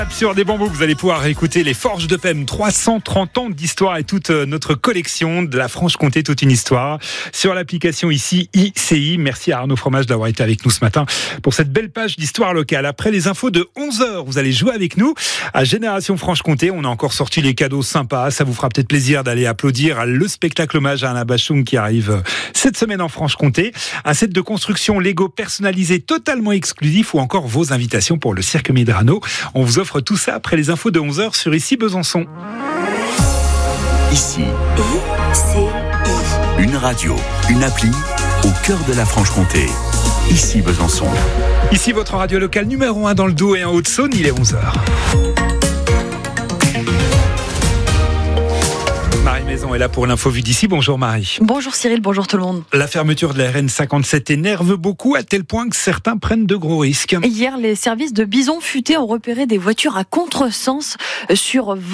Sur des bambous, vous allez pouvoir écouter les Forges de Pem, 330 ans d'histoire et toute notre collection de la Franche-Comté, toute une histoire sur l'application ici ICI. Merci à Arnaud Fromage d'avoir été avec nous ce matin pour cette belle page d'histoire locale. Après les infos de 11h, vous allez jouer avec nous à Génération Franche-Comté. On a encore sorti les cadeaux sympas. Ça vous fera peut-être plaisir d'aller applaudir le spectacle hommage à Alain Bachung qui arrive cette semaine en Franche-Comté. Un set de construction Lego personnalisé totalement exclusif ou encore vos invitations pour le Cirque Medrano. On vous offre tout ça après les infos de 11h sur Ici Besançon. Ici, une radio, une appli au cœur de la Franche-Comté. Ici Besançon. Ici votre radio locale numéro 1 dans le Doubs et en Haute-Saône, il est 11h. Marie Maison est là pour l'info vue d'ici. Bonjour Marie. Bonjour Cyril, bonjour tout le monde. La fermeture de la RN57 énerve beaucoup à tel point que certains prennent de gros risques. Hier, les services de Bison Futé ont repéré des voitures à contresens sur 20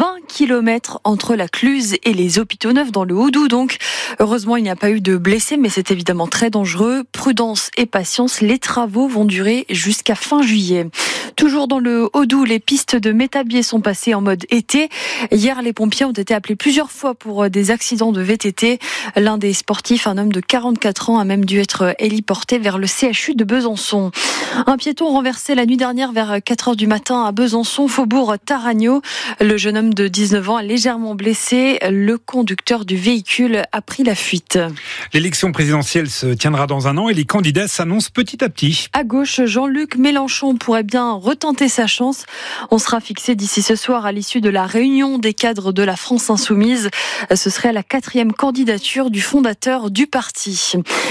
km entre la Cluse et les Hôpitaux Neufs dans le Haut-Doubs. Donc, heureusement, il n'y a pas eu de blessés, mais c'est évidemment très dangereux. Prudence et patience, les travaux vont durer jusqu'à fin juillet. Toujours dans le Haut-Doubs, les pistes de Métabier sont passées en mode été. Hier, les pompiers ont été appelés plusieurs fois pour des accidents de VTT. L'un des sportifs, un homme de 44 ans, a même dû être héliporté vers le CHU de Besançon. Un piéton renversé la nuit dernière vers 4h du matin à Besançon, faubourg Taragno. Le jeune homme de 19 ans a légèrement blessé. Le conducteur du véhicule a pris la fuite. L'élection présidentielle se tiendra dans un an et les candidats s'annoncent petit à petit. À gauche, Jean-Luc Mélenchon pourrait bien retenter sa chance. On sera fixé d'ici ce soir à l'issue de la réunion des cadres de la France Insoumise. Ce serait la 4e candidature du fondateur du parti.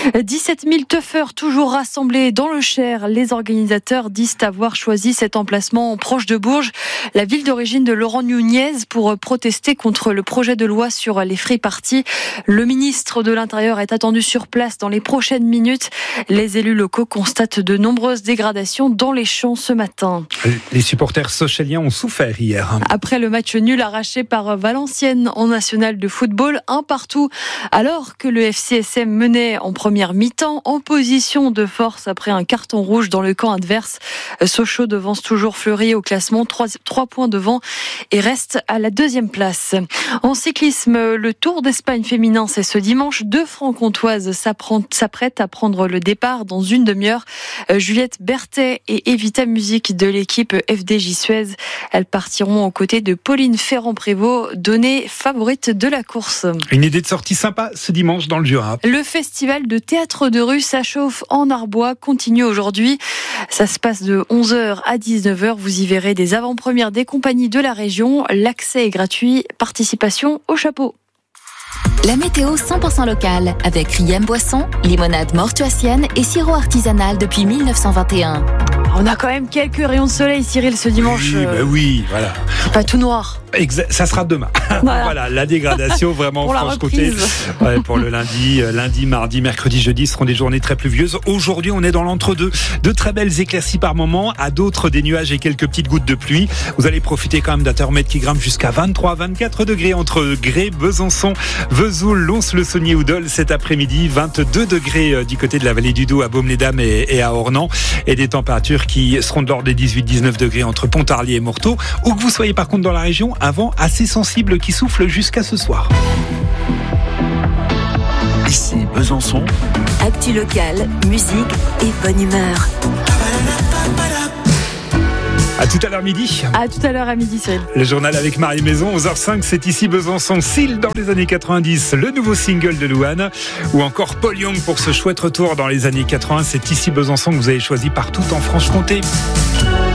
17 000 teufeurs toujours rassemblés dans le Cher. Les organisateurs disent avoir choisi cet emplacement proche de Bourges, la ville d'origine de Laurent Nunez, pour protester contre le projet de loi sur les free parties. Le ministre de l'Intérieur est attendu sur place dans les prochaines minutes. Les élus locaux constatent de nombreuses dégradations dans les champs ce matin. Les supporters sochaliens ont souffert hier. Après le match nul arraché par Valenciennes en national de football, 1-1, alors que le FCSM menait en première mi-temps en position de force après un carton rouge dans le camp adverse. Sochaux devance toujours Fleury au classement, 3 points devant et reste à la 2e place. En cyclisme, le Tour d'Espagne féminin, c'est ce dimanche. 2 francs-comtoises s'apprêtent à prendre le départ dans une demi-heure. Juliette Berthet et Evita Music de l'équipe FDJ Suez. Elles partiront aux côtés de Pauline Ferrand-Prévot, donnée favorite de la course. Une idée de sortie sympa ce dimanche dans le Jura. Le festival de théâtre de rue Ça chauffe en Arbois continue aujourd'hui. Ça se passe de 11h à 19h. Vous y verrez des avant-premières des compagnies de la région. L'accès est gratuit. Participation au chapeau. La météo 100% locale avec Riem Boisson, limonade mortuacienne et sirop artisanal depuis 1921. On a quand même quelques rayons de soleil, Cyril, ce dimanche. Oui, voilà. C'est pas tout noir. Ça sera demain. Voilà, la dégradation vraiment pour Franche-Comté. Pour le lundi, mardi, mercredi, jeudi seront des journées très pluvieuses. Aujourd'hui, on est dans l'entre-deux. De très belles éclaircies par moment, à d'autres des nuages et quelques petites gouttes de pluie. Vous allez profiter quand même d'un thermomètre qui grimpe jusqu'à 23-24 degrés entre Grès, Besançon, Vesoul, Lons-le-Saunier ou Dole cet après-midi. 22 degrés du côté de la vallée du Doubs à Baume-les-Dames et à Ornans. Et des températures qui seront de l'ordre des 18-19 degrés entre Pontarlier et Morteau. Où que vous soyez par contre dans la région, un vent assez sensible qui souffle jusqu'à ce soir. Ici Besançon. Actu locale, musique et bonne humeur. À tout à l'heure midi. À tout à l'heure à midi, Cyril. Le journal avec Marie Maison, 11h05, c'est Ici Besançon, Seal dans les années 90, le nouveau single de Louane, ou encore Paul Young pour ce chouette retour dans les années 80, c'est Ici Besançon que vous avez choisi partout en Franche-Comté.